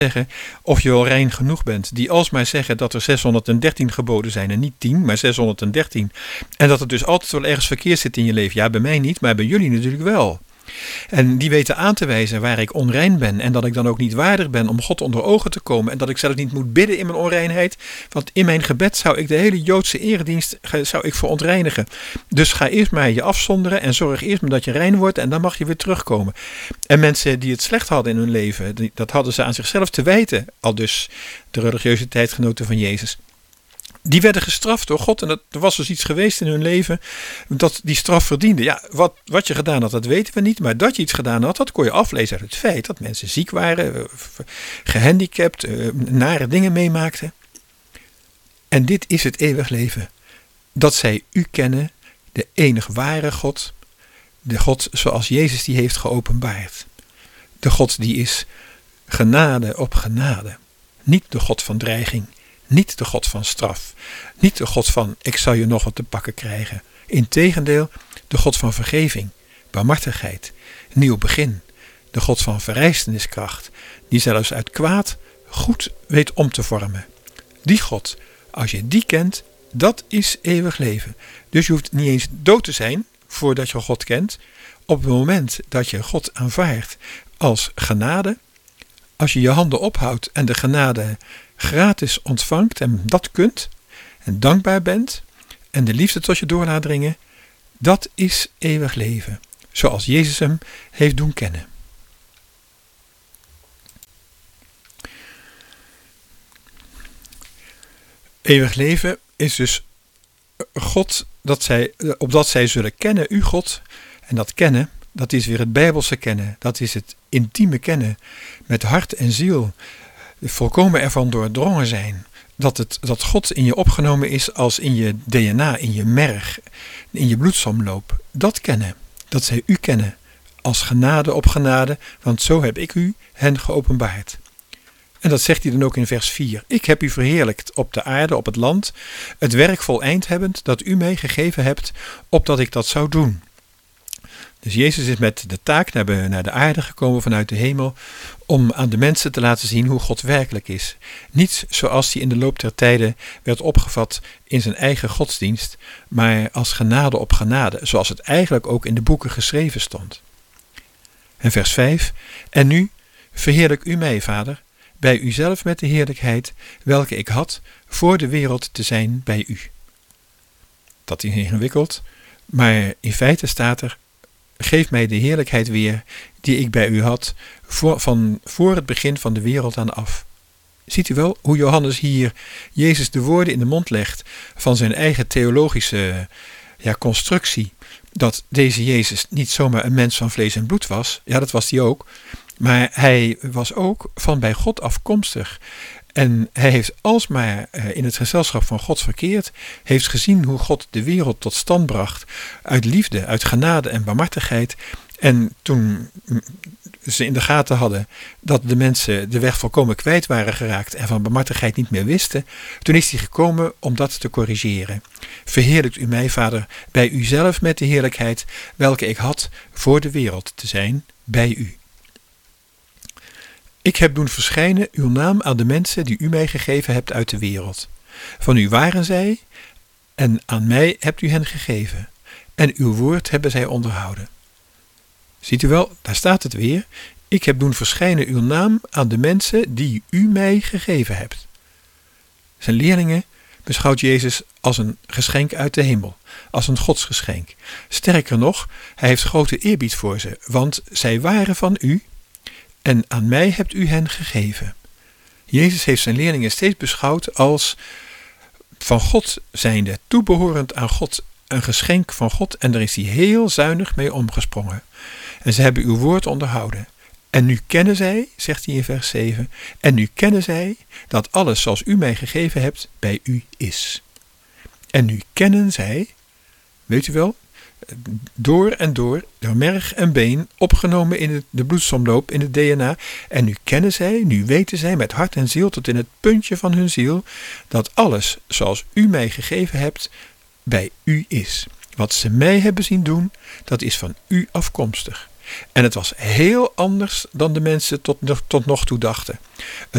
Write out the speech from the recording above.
zeggen of je wel rein genoeg bent. Die alsmaar zeggen dat er 613 geboden zijn en niet 10, maar 613. En dat het dus altijd wel ergens verkeerd zit in je leven. Ja, bij mij niet, maar bij jullie natuurlijk wel. En die weten aan te wijzen waar ik onrein ben. En dat ik dan ook niet waardig ben om God onder ogen te komen. En dat ik zelfs niet moet bidden in mijn onreinheid. Want in mijn gebed zou ik de hele Joodse eredienst verontreinigen. Dus ga eerst maar je afzonderen. En zorg eerst maar dat je rein wordt. En dan mag je weer terugkomen. En mensen die het slecht hadden in hun leven. Dat hadden ze aan zichzelf te wijten. Al dus de religieuze tijdgenoten van Jezus. Die werden gestraft door God. En er was dus iets geweest in hun leven dat die straf verdiende. Ja, wat je gedaan had, dat weten we niet. Maar dat je iets gedaan had, dat kon je aflezen uit het feit dat mensen ziek waren, gehandicapt, nare dingen meemaakten. En dit is het eeuwig leven. Dat zij u kennen, de enig ware God. De God zoals Jezus die heeft geopenbaard. De God die is genade op genade. Niet de God van dreiging. Niet de God van straf. Niet de God van ik zal je nog wat te pakken krijgen. Integendeel, de God van vergeving, barmhartigheid, nieuw begin. De God van verrijzeniskracht, die zelfs uit kwaad goed weet om te vormen. Die God, als je die kent, dat is eeuwig leven. Dus je hoeft niet eens dood te zijn voordat je God kent. Op het moment dat je God aanvaardt als genade, als je je handen ophoudt en de genade gratis ontvangt en dat kunt en dankbaar bent en de liefde tot je door laat dringen, dat is eeuwig leven, zoals Jezus hem heeft doen kennen. Eeuwig leven is dus God, opdat zij zullen kennen, u God, en dat kennen, dat is weer het Bijbelse kennen, dat is het intieme kennen, met hart en ziel, volkomen ervan doordrongen zijn, dat God in je opgenomen is als in je DNA, in je merg, in je bloedsomloop. Dat kennen, dat zij u kennen, als genade op genade, want zo heb ik u hen geopenbaard. En dat zegt hij dan ook in vers 4. Ik heb u verheerlijkt op de aarde, op het land, het werk voleind hebbend dat u mij gegeven hebt, opdat ik dat zou doen. Dus Jezus is met de taak naar de aarde gekomen vanuit de hemel om aan de mensen te laten zien hoe God werkelijk is. Niet zoals hij in de loop der tijden werd opgevat in zijn eigen godsdienst, maar als genade op genade, zoals het eigenlijk ook in de boeken geschreven stond. En vers 5. En nu verheerlijk u mij, Vader, bij uzelf met de heerlijkheid welke ik had voor de wereld te zijn bij u. Dat is ingewikkeld, maar in feite staat er: geef mij de heerlijkheid weer die ik bij u had voor het begin van de wereld aan af. Ziet u wel hoe Johannes hier Jezus de woorden in de mond legt van zijn eigen theologische constructie. Dat deze Jezus niet zomaar een mens van vlees en bloed was. Ja, dat was hij ook. Maar hij was ook van bij God afkomstig. En hij heeft alsmaar in het gezelschap van God verkeerd, heeft gezien hoe God de wereld tot stand bracht uit liefde, uit genade en barmhartigheid. En toen ze in de gaten hadden dat de mensen de weg volkomen kwijt waren geraakt en van barmhartigheid niet meer wisten, toen is hij gekomen om dat te corrigeren. Verheerlijkt u mij, Vader, bij uzelf met de heerlijkheid welke ik had voor de wereld te zijn bij u. Ik heb doen verschijnen uw naam aan de mensen die u mij gegeven hebt uit de wereld. Van u waren zij en aan mij hebt u hen gegeven. En uw woord hebben zij onderhouden. Ziet u wel, daar staat het weer. Ik heb doen verschijnen uw naam aan de mensen die u mij gegeven hebt. Zijn leerlingen beschouwt Jezus als een geschenk uit de hemel, als een godsgeschenk. Sterker nog, hij heeft grote eerbied voor ze, want zij waren van u en aan mij hebt u hen gegeven. Jezus heeft zijn leerlingen steeds beschouwd als van God zijnde, toebehorend aan God, een geschenk van God, en daar is hij heel zuinig mee omgesprongen. En ze hebben uw woord onderhouden. En nu kennen zij, zegt hij in vers 7, en nu kennen zij dat alles zoals u mij gegeven hebt bij u is. En nu kennen zij, weet u wel, door en door merg en been, opgenomen in de bloedsomloop, in het DNA. En nu kennen zij, nu weten zij met hart en ziel tot in het puntje van hun ziel, dat alles zoals u mij gegeven hebt bij u is. Wat ze mij hebben zien doen, dat is van u afkomstig. En het was heel anders dan de mensen tot nog toe dachten.